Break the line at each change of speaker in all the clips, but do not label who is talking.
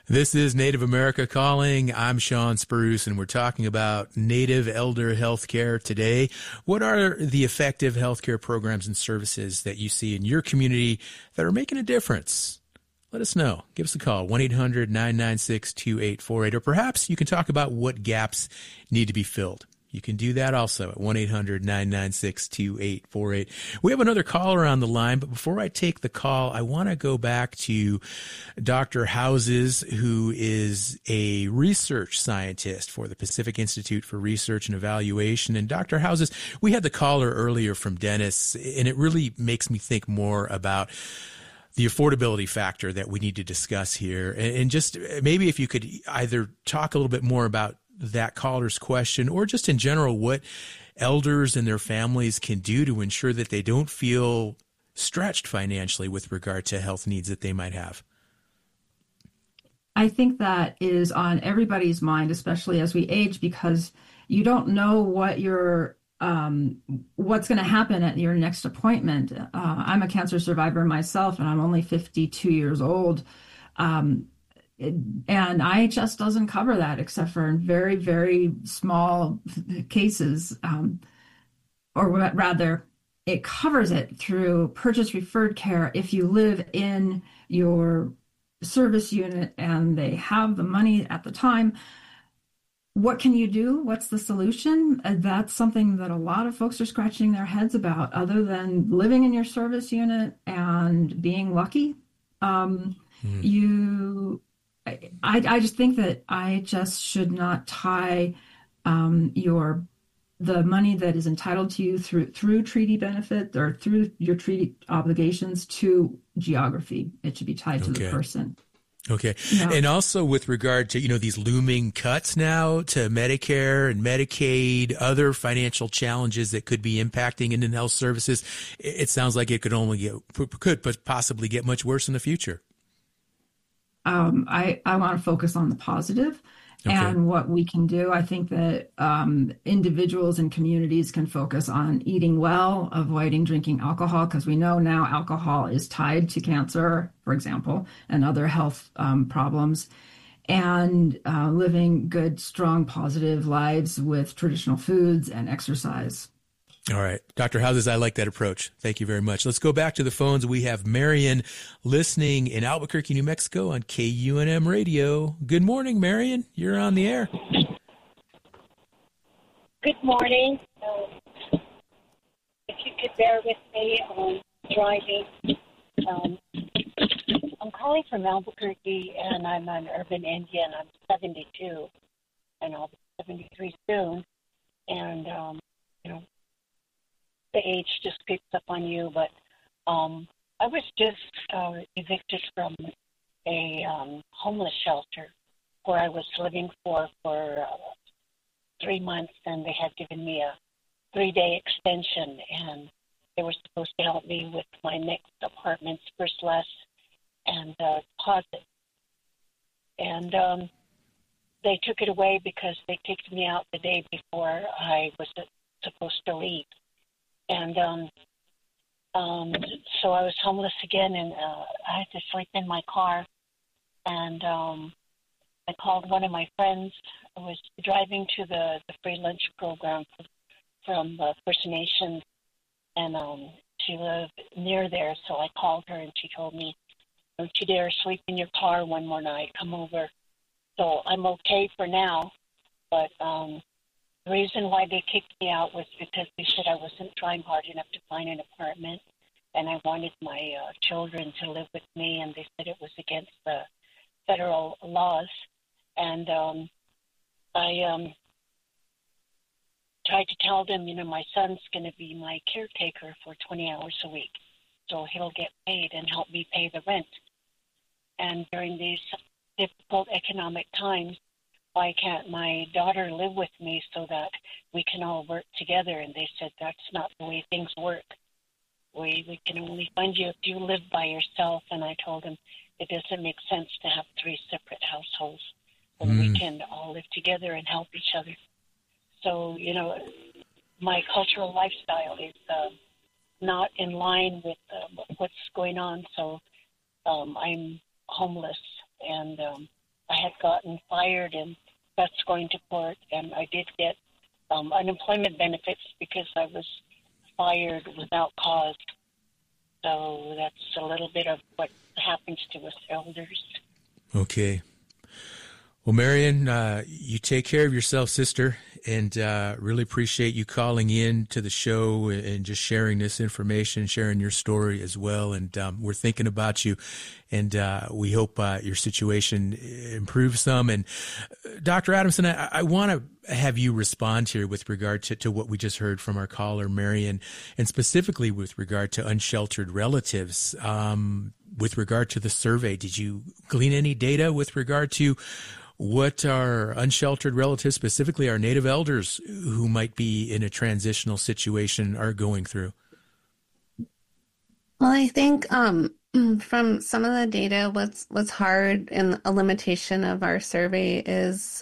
This is Native America Calling. I'm Sean Spruce, and we're talking about Native elder health care today. What are the effective healthcare programs and services that you see in your community that are making a difference? Let us know. Give us a call, 1-800-996-2848, or perhaps you can talk about what gaps need to be filled. You can do that also at 1-800-996-2848. We have another caller on the line, but before I take the call, I want to go back to Dr. Houses, who is a research scientist for the Pacific Institute for Research and Evaluation. And Dr. Houses, we had the caller earlier from Dennis, and it really makes me think more about the affordability factor that we need to discuss here. And just maybe if you could either talk a little bit more about that caller's question, or just in general, what elders and their families can do to ensure that they don't feel stretched financially with regard to health needs that they might have.
I think that is on everybody's mind, especially as we age, because you don't know what what's going to happen at your next appointment. I'm a cancer survivor myself, and I'm only 52 years old. And IHS doesn't cover that except for in very, very small cases, or rather, it covers it through purchase referred care if you live in your service unit and they have the money at the time. What can you do? What's the solution? That's something that a lot of folks are scratching their heads about, other than living in your service unit and being lucky. I just think that I just should not tie the money that is entitled to you through treaty benefit or through your treaty obligations to geography. It should be tied to the person.
Okay.
Yeah.
And also with regard to, these looming cuts now to Medicare and Medicaid, other financial challenges that could be impacting Indian health services, it sounds like it could possibly get much worse in the future.
I want to focus on the positive and what we can do. I think that individuals and communities can focus on eating well, avoiding drinking alcohol, because we know now alcohol is tied to cancer, for example, and other health problems, and living good, strong, positive lives with traditional foods and exercise.
All right. Dr. Houses, I like that approach. Thank you very much. Let's go back to the phones. We have Marion listening in Albuquerque, New Mexico on KUNM Radio. Good morning, Marion. You're on the air.
Good morning. If you could bear with me on driving. I'm calling from Albuquerque, and I'm an urban Indian. I'm 72, and I'll be 73 soon. And, the age just creeps up on you, but I was just evicted from a homeless shelter where I was living for 3 months, and they had given me a 3-day extension, and they were supposed to help me with my next apartment's first less and deposit. And they took it away because they kicked me out the day before I was supposed to leave. And so I was homeless again, and I had to sleep in my car. And I called one of my friends. I was driving to the free lunch program from First Nations, and she lived near there. So I called her, and she told me, "Don't you dare sleep in your car one more night. Come over." So I'm okay for now, but the reason why they kicked me out was because they said I wasn't trying hard enough to find an apartment, and I wanted my children to live with me, and they said it was against the federal laws. And I tried to tell them, my son's going to be my caretaker for 20 hours a week, so he'll get paid and help me pay the rent. And during these difficult economic times, why can't my daughter live with me so that we can all work together? And they said, that's not the way things work. We can only find you if you live by yourself. And I told them it doesn't make sense to have 3 separate households when we can all live together and help each other. So, my cultural lifestyle is not in line with what's going on. So I'm homeless, and I had gotten fired, and that's going to court, and I did get unemployment benefits because I was fired without cause. So that's a little bit of what happens to us elders.
Okay. Well, Marion, you take care of yourself, sister, and really appreciate you calling in to the show and just sharing this information, sharing your story as well. And we're thinking about you, and we hope your situation improves some. And Dr. Adamson, I want to have you respond here with regard to what we just heard from our caller, Marion, and specifically with regard to unsheltered relatives. With regard to the survey, did you glean any data with regard to what our unsheltered relatives, specifically our Native elders who might be in a transitional situation, are going through?
Well, I think from some of the data, what's hard and a limitation of our survey is,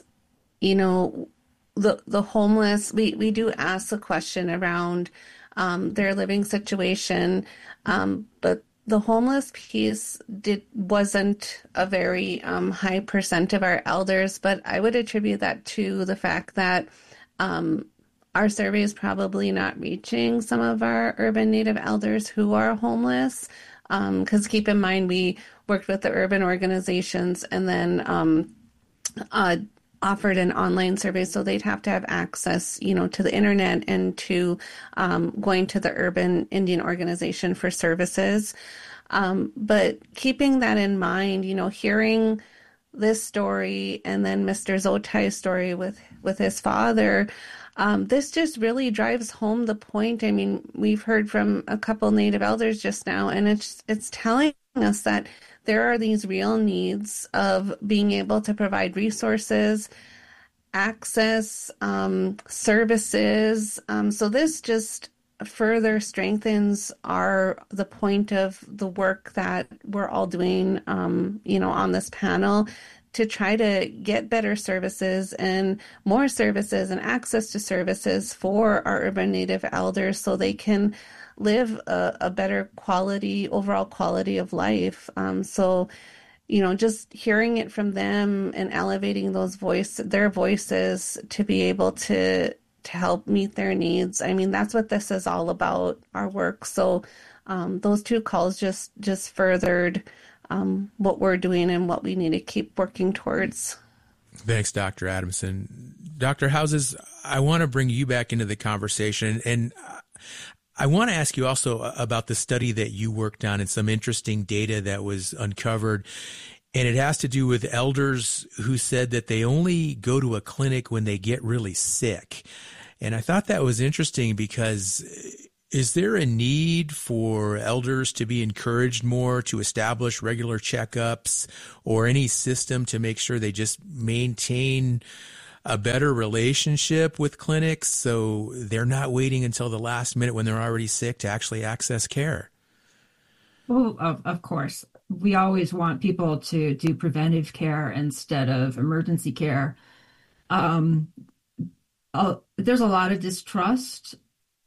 the homeless. We do ask the question around their living situation, but the homeless piece wasn't a very high percent of our elders, but I would attribute that to the fact that our survey is probably not reaching some of our urban Native elders who are homeless. Because keep in mind, we worked with the urban organizations and then offered an online survey, so they'd have to have access, to the internet and to going to the urban Indian organization for services. But keeping that in mind, hearing this story and then Mr. Zotai's story with his father, this just really drives home the point. I mean, we've heard from a couple Native elders just now, and it's telling us that there are these real needs of being able to provide resources, access, services. So this just further strengthens the point of the work that we're all doing, on this panel to try to get better services and more services and access to services for our urban Native elders so they can live a better overall quality of life. So, just hearing it from them and elevating their voices to be able to help meet their needs. I mean, that's what this is all about, our work. So those two calls just furthered what we're doing and what we need to keep working towards.
Thanks, Dr. Adamson. Dr. Houses, I want to bring you back into the conversation, and I want to ask you also about the study that you worked on and some interesting data that was uncovered. And it has to do with elders who said that they only go to a clinic when they get really sick. And I thought that was interesting because is there a need for elders to be encouraged more to establish regular checkups or any system to make sure they just maintain a better relationship with clinics so they're not waiting until the last minute when they're already sick to actually access care?
Well, of course. We always want people to do preventive care instead of emergency care. There's a lot of distrust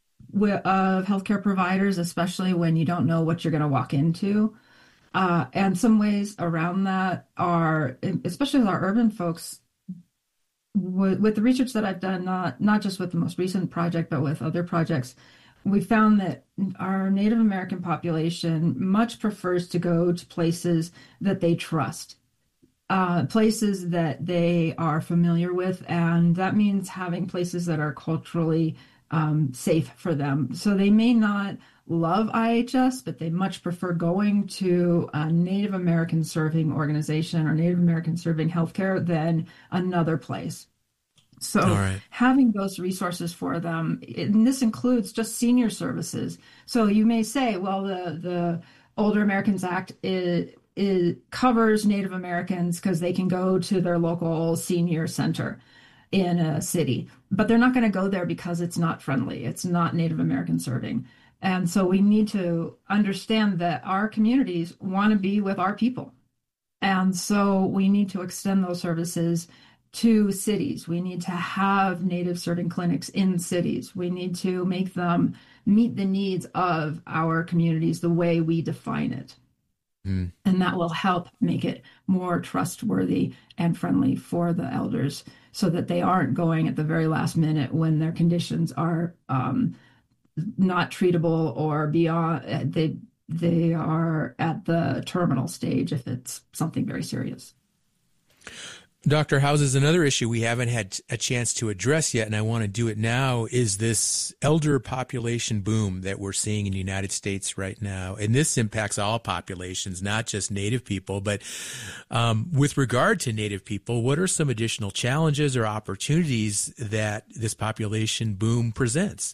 of healthcare providers, especially when you don't know what you're going to walk into. And some ways around that are, especially with our urban folks, with the research that I've done, not just with the most recent project, but with other projects, we found that our Native American population much prefers to go to places that they trust, places that they are familiar with, and that means having places that are culturally safe for them. So they may not love IHS, but they much prefer going to a Native American serving organization or Native American serving healthcare than another place. So having those resources for them, and this includes just senior services. So you may say, well, the Older Americans Act it covers Native Americans because they can go to their local senior center in a city, but they're not going to go there because it's not friendly. It's not Native American serving. And so we need to understand that our communities want to be with our people. And so we need to extend those services to cities. We need to have Native serving clinics in cities. We need to make them meet the needs of our communities the way we define it. And that will help make it more trustworthy and friendly for the elders so that they aren't going at the very last minute when their conditions are not treatable or beyond, they are at the terminal stage if it's something very serious.
Dr. Houses, another issue we haven't had a chance to address yet, and I want to do it now, is this elder population boom that we're seeing in the United States right now. And this impacts all populations, not just Native people. But with regard to Native people, what are some additional challenges or opportunities that this population boom presents?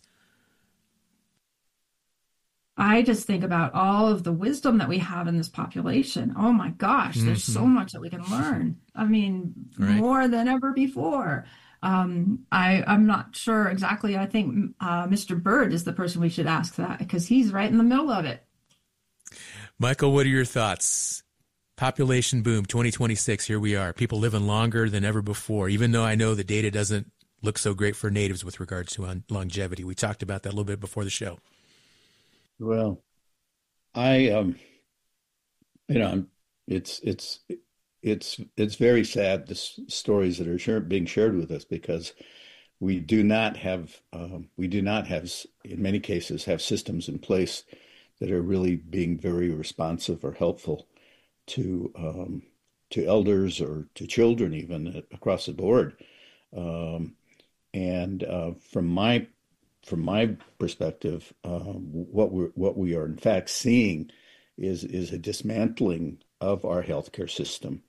I just think about all of the wisdom that we have in this population. Oh my gosh, there's so much that we can learn. I mean, more than ever before. I'm not sure exactly. I think Mr. Bird is the person we should ask that because he's right in the middle of it.
Michael, what are your thoughts? Population boom, 2026, here we are. People living longer than ever before, even though I know the data doesn't look so great for natives with regards to longevity. We talked about that a little bit before the show.
Well, I it's very sad, the stories that are being shared with us, because we do not have in many cases have systems in place that are really being very responsive or helpful to elders or to children, even across the board. From my perspective, what we are in fact seeing is a dismantling of our healthcare system.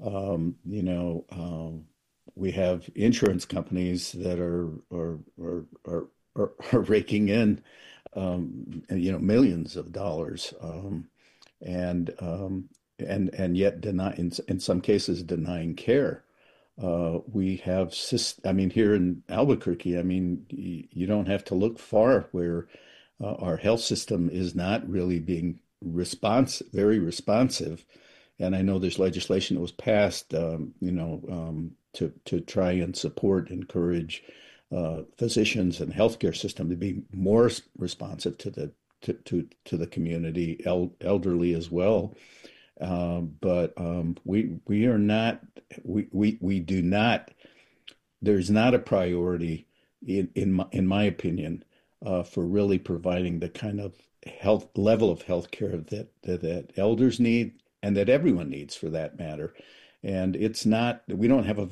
We have insurance companies that are raking in, millions of dollars, and yet in some cases denying care. We have, here in Albuquerque, you don't have to look far where our health system is not really being very responsive. And I know there's legislation that was passed, to try and encourage physicians and healthcare system to be more responsive to the community, elderly as well. But we are not. We do not. There's not a priority, in my opinion, for really providing the kind of level of health care that elders need and that everyone needs, for that matter. And it's not. We don't have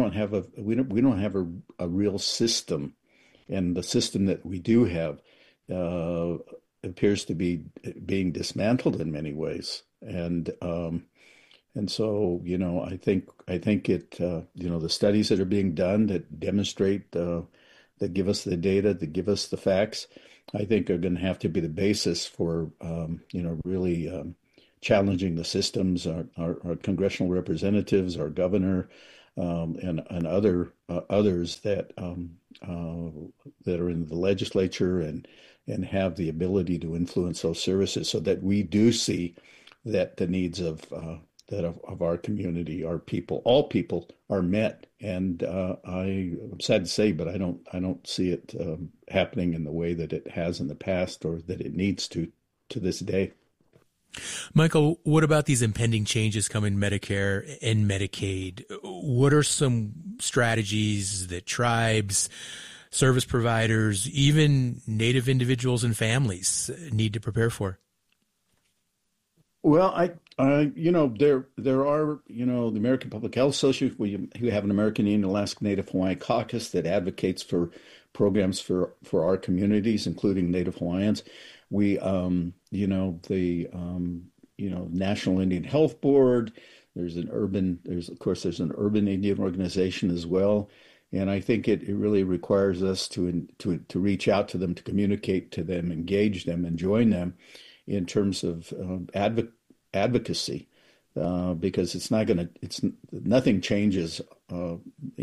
a real system, and the system that we do have appears to be being dismantled in many ways. And so, I think it, the studies that are being done that demonstrate, that give us the data, that give us the facts, I think are going to have to be the basis for, really challenging the systems, our congressional representatives, our governor, and others that are in the legislature and have the ability to influence those services, so that we do see that the needs of our community, our people, all people, are met. And I'm sad to say, but I don't see it happening in the way that it has in the past, or that it needs to this day.
Michael, what about these impending changes coming in Medicare and Medicaid? What are some strategies that tribes, service providers, even Native individuals and families need to prepare for?
Well, there are, the American Public Health Association. We have an American Indian Alaska Native Hawaiian Caucus that advocates for programs for our communities, including Native Hawaiians. We, National Indian Health Board. There's an urban Indian organization as well. And I think it really requires us to reach out to them, to communicate to them, engage them, and join them in terms of advocacy, because nothing changes. I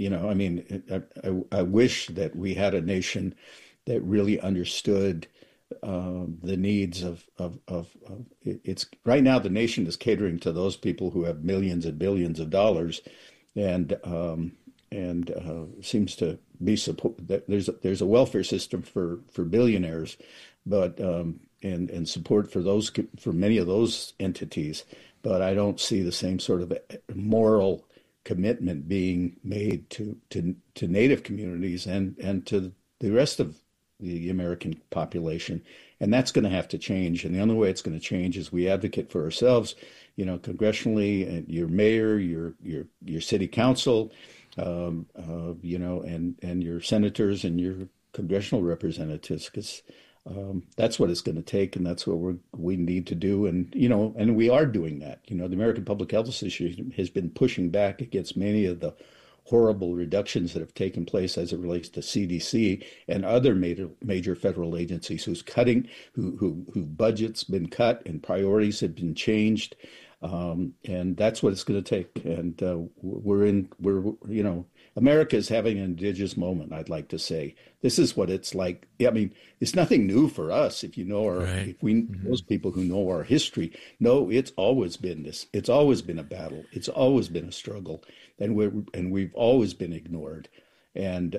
wish that we had a nation that really understood the needs of it's right now. The nation is catering to those people who have millions and billions of dollars, and seems to be support that there's a welfare system for billionaires, but and support for many of those entities, but I don't see the same sort of moral commitment being made to Native communities and to the rest of the American population. And that's going to have to change. And the only way it's going to change is we advocate for ourselves, congressionally, and your mayor, your city council, and your senators and your congressional representatives, because that's what it's going to take, and that's what we need to do. And and we are doing that. The American Public Health Association has been pushing back against many of the horrible reductions that have taken place as it relates to CDC and other major federal agencies whose budgets been cut and priorities have been changed. And that's what it's going to take. And America is having an indigenous moment, I'd like to say. This is what it's like. I mean, it's nothing new for us. If those people who know our history know it's always been this. It's always been a battle. It's always been a struggle, and we've always been ignored. And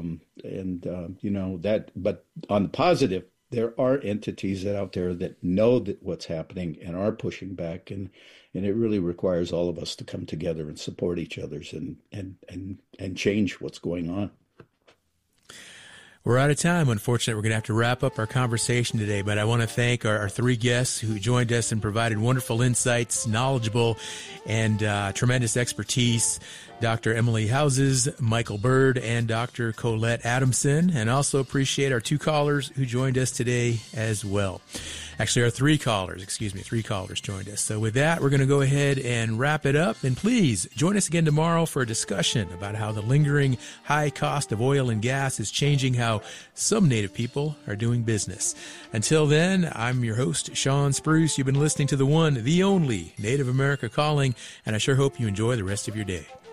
that. But on the positive, there are entities out there that know that what's happening and are pushing back, and it really requires all of us to come together and support each other's and change what's going on.
We're out of time. Unfortunately, we're going to have to wrap up our conversation today, but I want to thank our three guests who joined us and provided wonderful insights, knowledgeable and tremendous expertise. Dr. Emily Houses, Michael Bird, and Dr. Colette Adamson, and also appreciate our two callers who joined us today as well. Actually, our three callers joined us. So with that, we're going to go ahead and wrap it up. And please join us again tomorrow for a discussion about how the lingering high cost of oil and gas is changing how some Native people are doing business. Until then, I'm your host, Sean Spruce. You've been listening to the one, the only Native America Calling, and I sure hope you enjoy the rest of your day.